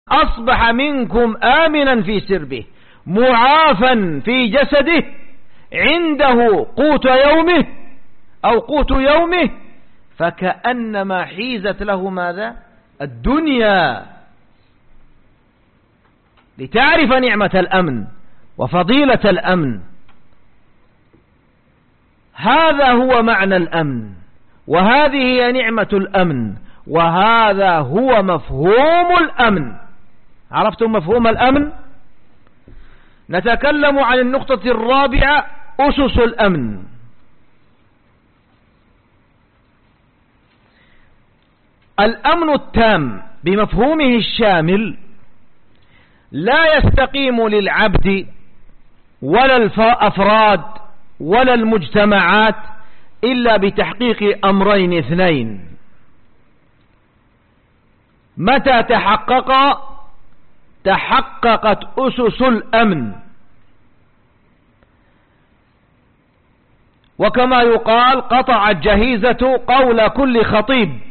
أصبح منكم آمنا في سربه معافا في جسده عنده قوت يومه أو قوت يومه، فكأنما حيزت له ماذا؟ الدنيا. لتعرف نعمة الأمن وفضيلة الأمن. هذا هو معنى الأمن، وهذه هي نعمة الأمن، وهذا هو مفهوم الأمن. عرفتم مفهوم الأمن؟ نتكلم عن النقطة الرابعة، أسس الأمن. الأمن التام بمفهومه الشامل لا يستقيم للعبد ولا الأفراد ولا المجتمعات إلا بتحقيق أمرين اثنين. متى تحققت أسس الأمن، وكما يقال قطع الجهيزة قول كل خطيب،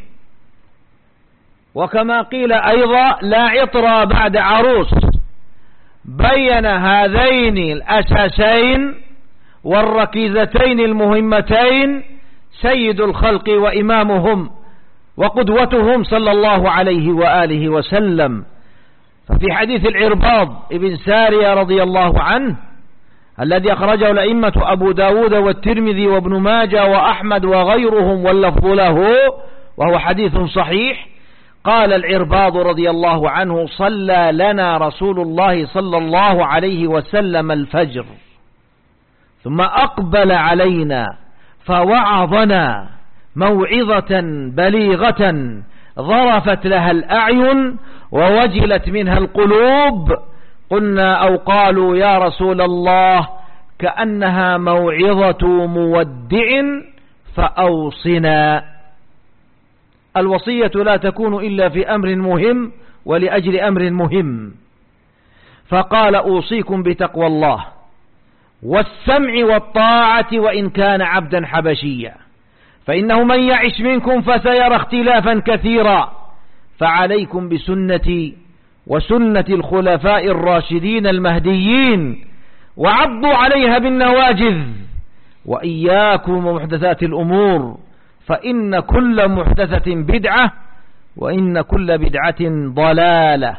وكما قيل أيضا لا عطر بعد عروس. بين هذين الأساسين والركيزتين المهمتين سيد الخلق وإمامهم وقدوتهم صلى الله عليه وآله وسلم. ففي حديث العرباض ابن سارية رضي الله عنه الذي أخرجه الأئمة أبو داود والترمذي وابن ماجه وأحمد وغيرهم واللفظ له، وهو حديث صحيح، قال العرباض رضي الله عنه: صلى لنا رسول الله صلى الله عليه وسلم الفجر ثم أقبل علينا فوعظنا موعظة بليغة ظرفت لها الأعين ووجلت منها القلوب. قلنا أو قالوا يا رسول الله كأنها موعظة مودع فأوصنا. الوصية لا تكون إلا في أمر مهم ولأجل أمر مهم، فقال أوصيكم بتقوى الله والسمع والطاعة وإن كان عبدا حبشيا، فإنه من يعش منكم فسيرى اختلافا كثيرا، فعليكم بسنتي وسنة الخلفاء الراشدين المهديين وعضوا عليها بالنواجذ، وإياكم ومحدثات الأمور، فإن كل محدثة بدعة وإن كل بدعة ضلالة.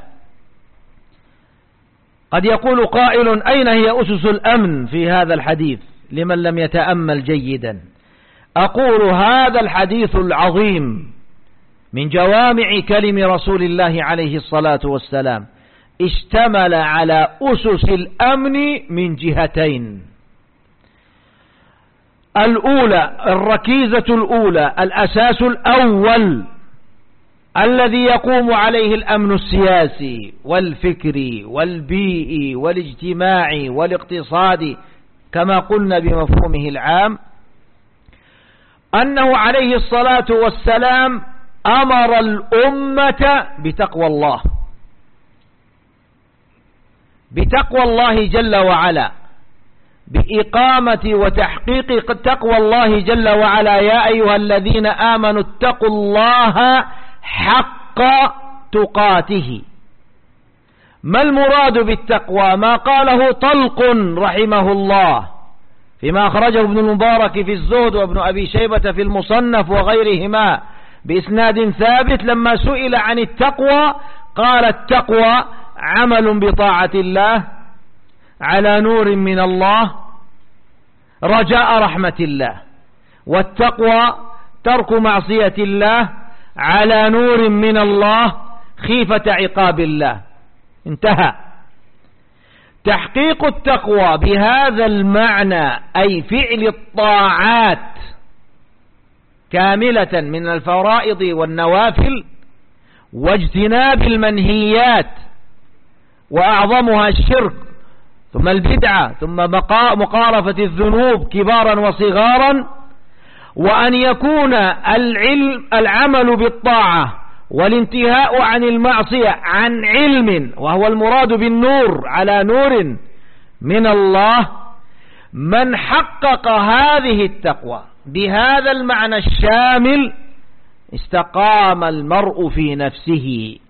قد يقول قائل: أين هي أسس الأمن في هذا الحديث لمن لم يتأمل جيدا؟ أقول: هذا الحديث العظيم من جوامع كلم رسول الله عليه الصلاة والسلام اشتمل على أسس الأمن من جهتين. الأولى، الركيزة الأولى، الأساس الأول الذي يقوم عليه الأمن السياسي والفكري والبيئي والاجتماعي والاقتصادي كما قلنا بمفهومه العام، أنه عليه الصلاة والسلام أمر الأمة بتقوى الله، بتقوى الله جل وعلا، بإقامة وتحقيق تقوى الله جل وعلا. يا أيها الذين آمنوا اتقوا الله حق تقاته. ما المراد بالتقوى؟ ما قاله طلق رحمه الله فيما أخرجه ابن المبارك في الزهد وابن أبي شيبة في المصنف وغيرهما بإسناد ثابت، لما سئل عن التقوى قال: التقوى عمل بطاعة الله على نور من الله رجاء رحمة الله، والتقوى ترك معصية الله على نور من الله خيفة عقاب الله. انتهى. تحقيق التقوى بهذا المعنى أي فعل الطاعات كاملة من الفرائض والنوافل واجتناب المنهيات، وأعظمها الشرك ثم البدعة ثم مقارفة الذنوب كبارا وصغارا، وأن يكون العمل بالطاعة والانتهاء عن المعصية عن علم، وهو المراد بالنور على نور من الله. من حقق هذه التقوى بهذا المعنى الشامل استقام المرء في نفسه